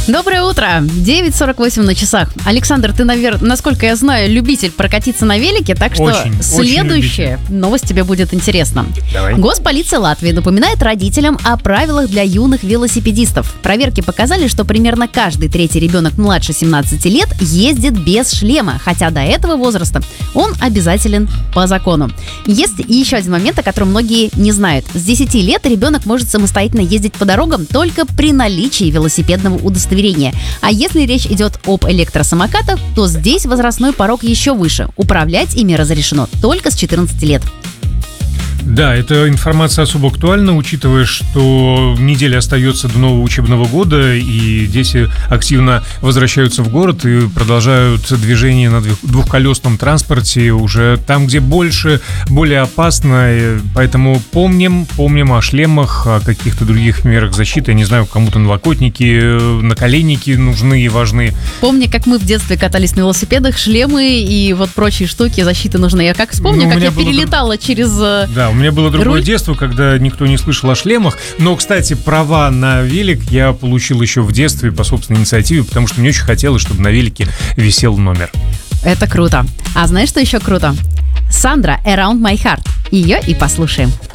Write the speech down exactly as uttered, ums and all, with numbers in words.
Доброе утро. девять сорок восемь на часах. Александр, ты, наверное, насколько я знаю, любитель прокатиться на велике, так что очень, следующая очень новость тебе будет интересна. Давай. Госполиция Латвии напоминает родителям о правилах для юных велосипедистов. Проверки показали, что примерно каждый третий ребенок младше семнадцати лет ездит без шлема, хотя до этого возраста он обязателен по закону. Есть и еще один момент, о котором многие не знают. С десяти лет ребенок может самостоятельно ездить по дорогам только при наличии велосипедного удостоверения. А если речь идет об электросамокатах, то здесь возрастной порог еще выше. Управлять ими разрешено только с четырнадцати лет. Да, эта информация особо актуальна, учитывая, что неделя остается до нового учебного года, и дети активно возвращаются в город и продолжают движение на двухколесном транспорте уже там, где больше, более опасно. Поэтому помним, помним о шлемах, о каких-то других мерах защиты. Я не знаю, кому-то налокотники, наколенники нужны и важны. Помни, как мы в детстве катались на велосипедах, шлемы и вот прочие штуки защиты нужны. Я как вспомню, Ну, у как меня я было перелетала через... Да, у меня было другое Руль? детство, когда никто не слышал о шлемах. Но, кстати, права на велик я получил еще в детстве по собственной инициативе, потому что мне очень хотелось, чтобы на велике висел номер. Это круто. А знаешь, что еще круто? Сандра, Around My Heart. Ее и послушаем.